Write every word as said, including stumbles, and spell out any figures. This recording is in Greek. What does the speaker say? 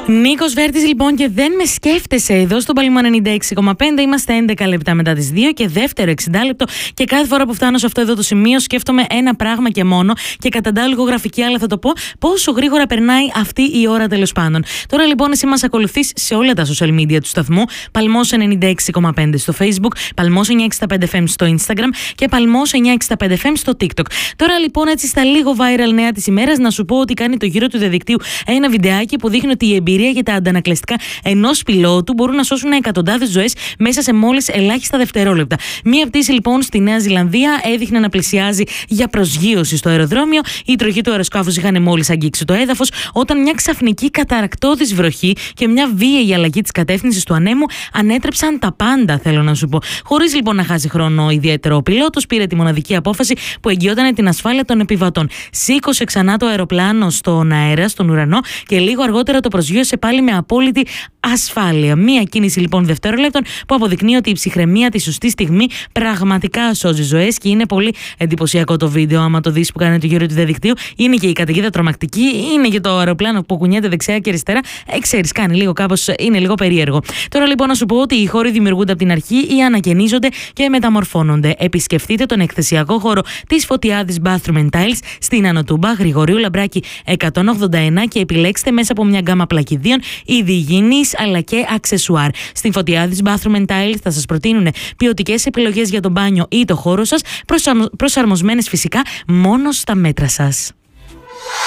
Νίκος Βέρτης λοιπόν και δεν με σκέφτεσαι εδώ στον Παλαιμό ενενήντα έξι κόμμα πέντε. Είμαστε έντεκα λεπτά μετά τις δύο και δεύτερο εξήντα λεπτό. Και κάθε φορά που φτάνω σε αυτό εδώ το σημείο σκέφτομαι ένα πράγμα και μόνο. Και καταντάω λίγο γραφική, αλλά θα το πω πόσο γρήγορα περνάει αυτή η ώρα τέλος πάντων. Τώρα λοιπόν εσύ μας ακολουθείς σε όλα τα social media του σταθμού. Παλμός ενενήντα έξι κόμμα πέντε στο Facebook, Παλμός εννιακόσια εξήντα πέντε εφ εμ στο Instagram και Παλμός εννιακόσια εξήντα πέντε εφ εμ στο TikTok. Τώρα λοιπόν έτσι στα λίγο viral νέα της ημέρας να σου πω ότι κάνει το γύρο του διαδικτύου ένα βιντεάκι που δείχνει ότι η εμπειρία και τα αντανακλαστικά ενός πιλότου μπορούν να σώσουν εκατοντάδες ζωές μέσα σε μόλις ελάχιστα δευτερόλεπτα. Μία πτήση λοιπόν στη Νέα Ζηλανδία έδειχνε να πλησιάζει για προσγείωση στο αεροδρόμιο. Οι τροχοί του αεροσκάφους είχαν μόλις αγγίξει το έδαφος όταν μια ξαφνική καταρρακτώδης βροχή και μια βίαιη αλλαγή της κατεύθυνσης του ανέμου ανέτρεψαν τα πάντα, θέλω να σου πω. Χωρίς λοιπόν να χάσει χρόνο ιδιαίτερο, ο πιλότος πήρε τη μοναδική απόφαση που εγγυόταν την ασφάλεια των επιβατών. Σήκωσε ξανά το αεροπλάνο στον αέρα, στον ουρανό και λίγο αργότερα το προσγείωσε πάλι με απόλυτη ασφάλεια. Μία κίνηση λοιπόν δευτερολέπτων που αποδεικνύει ότι η ψυχραιμία τη σωστή στιγμή πραγματικά σώζει ζωές και είναι πολύ εντυπωσιακό το βίντεο. Άμα το δεις που κάνει το γύρο του διαδικτύου, είναι και η καταιγίδα τρομακτική, είναι και το αεροπλάνο που κουνιέται δεξιά και αριστερά. Ε, ξέρεις, κάνει λίγο κάπως, είναι λίγο περίεργο. Τώρα λοιπόν να σου πω ότι οι χώροι δημιουργούνται από την αρχή ή ανακαινίζονται και μεταμορφώνονται. Επισκεφτείτε τον εκθεσιακό χώρο της Φωτιάδης Bathroom and Tiles στην Ανοτούμπα, Γρηγορίου Λαμπράκη εκατόν ογδόντα ένα και επιλέξτε μέσα από μια γκάμα πλακιδίων, είδη υγιεινής αλλά και αξεσουάρ. Στην Φωτιάδης Bathroom and Tiles θα σας προτείνουν ποιοτικές επιλογές για το μπάνιο ή το χώρο σας, προσαρμοσμένες φυσικά μόνο στα μέτρα σας.